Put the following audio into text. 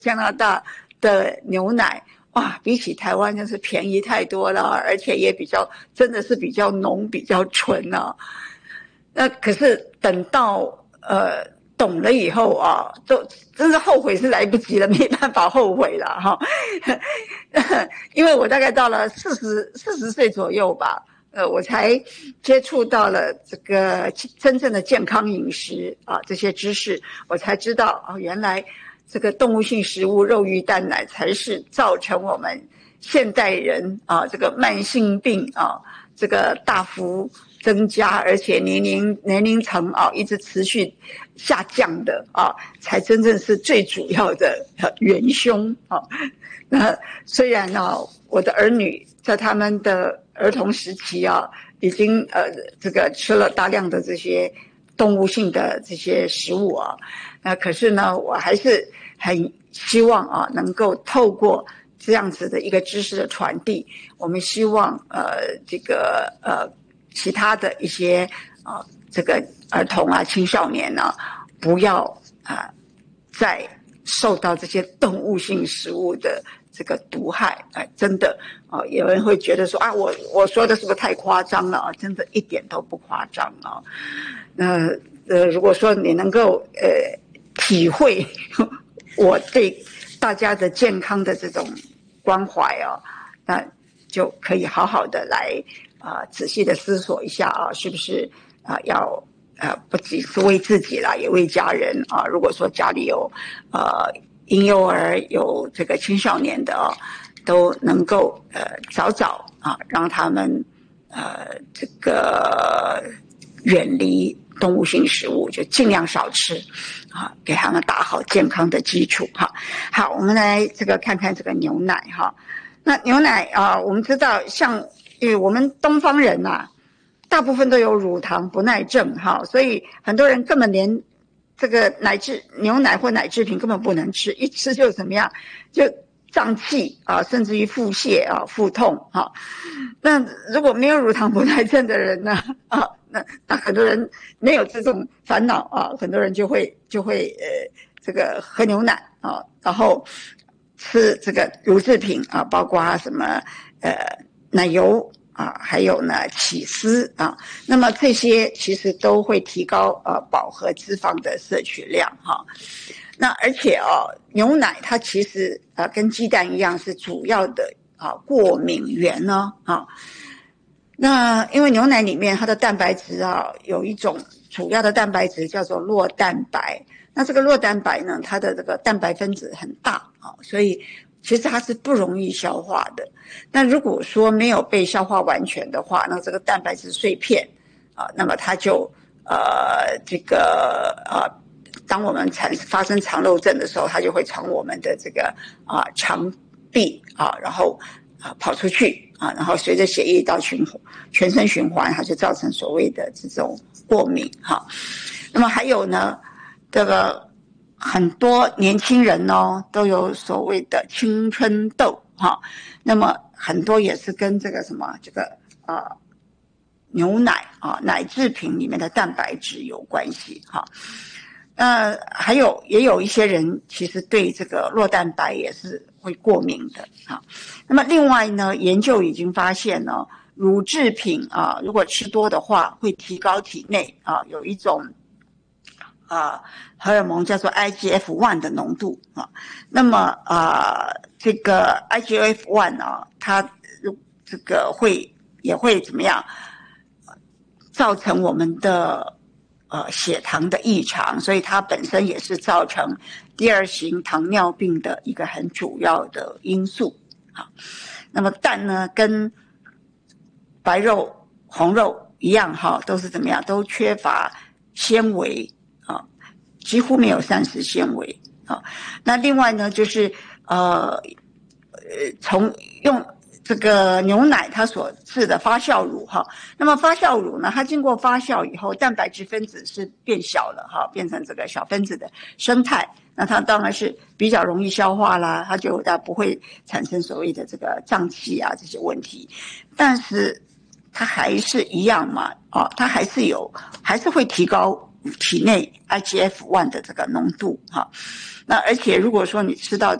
加拿大的牛奶哇，比起台湾真是便宜太多了，而且也真的是比较浓比较纯啊。那可是等到懂了以后啊，都真是后悔是来不及了，没办法后悔了哈。因为我大概到了40岁左右吧，我才接触到了这个真正的健康饮食啊，这些知识，我才知道啊，原来这个动物性食物肉鱼蛋奶才是造成我们现代人啊这个慢性病啊这个大幅增加，而且年龄层啊一直持续下降的啊，才真正是最主要的元凶啊。那虽然呢，我的儿女在他们的儿童时期啊，已经这个吃了大量的这些动物性的这些食物啊，可是呢，我还是很希望啊，能够透过这样子的一个知识的传递，我们希望这个其他的一些这个儿童啊、青少年啊，不要再受到这些动物性食物的这个毒害。真的有人会觉得说啊，我说的是不是太夸张了啊？真的一点都不夸张啊。那如果说你能够体会我对大家的健康的这种关怀啊，那就可以好好的来仔细的思索一下啊，是不是要不仅是为自己啦，也为家人啊。如果说家里有婴幼儿有这个青少年的都能够早让他们这个远离动物性食物，就尽量少吃啊，给他们打好健康的基础哈。好，我们来这个看看这个牛奶哈。那牛奶我们知道因为我们东方人大部分都有乳糖不耐症哈，所以很多人根本连这个牛奶或奶制品根本不能吃，一吃就怎么样，就胀气甚至于腹泻腹痛那如果没有乳糖不耐症的人呢那很多人没有这种烦恼很多人就会这个喝牛奶然后吃这个乳制品包括什么奶油还有呢起司那么这些其实都会提高饱和脂肪的摄取量那而且牛奶它其实跟鸡蛋一样是主要的过敏源那因为牛奶里面它的蛋白质有一种主要的蛋白质叫做酪蛋白，那这个酪蛋白呢，它的这个蛋白分子很大所以其实它是不容易消化的。那如果说没有被消化完全的话，那这个蛋白质碎片那么它就当我们发生肠漏症的时候，它就会从我们的这个肠壁然后跑出去然后随着血液到全身循环，它就造成所谓的这种过敏那么还有呢，这个很多年轻人都有所谓的青春痘那么很多也是跟这个牛奶奶制品里面的蛋白质有关系也有一些人其实对这个酪蛋白也是会过敏的那么另外呢，研究已经发现呢，乳制品如果吃多的话，会提高体内有一种荷尔蒙叫做 IGF-1 的浓度那么这个 IGF-1 它这个也会怎么样造成我们的血糖的异常，所以它本身也是造成第二型糖尿病的一个很主要的因素那么蛋呢，跟白肉、红肉一样都是怎么样，都缺乏纤维几乎没有膳食纤维那另外呢，就是从用这个牛奶它所制的发酵乳那么发酵乳呢，它经过发酵以后，蛋白质分子是变小了变成这个小分子的生态，那它当然是比较容易消化啦，它不会产生所谓的这个胀气这些问题，但是它还是一样嘛它还是会提高体内 IGF-1 的这个浓度哈。那而且如果说你吃到